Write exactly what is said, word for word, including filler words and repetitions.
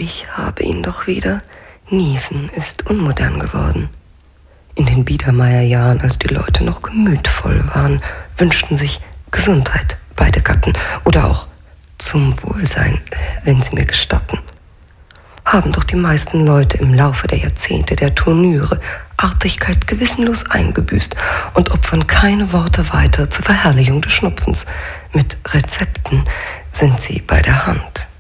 Ich habe ihn doch wieder. Niesen ist unmodern geworden. In den Biedermeierjahren, als die Leute noch gemütvoll waren, wünschten sich Gesundheit beide Gatten oder auch zum Wohlsein, wenn Sie mir gestatten. Haben doch die meisten Leute im Laufe der Jahrzehnte der Turnüre Artigkeit gewissenlos eingebüßt und opfern keine Worte weiter zur Verherrlichung des Schnupfens. Mit Rezepten sind sie bei der Hand.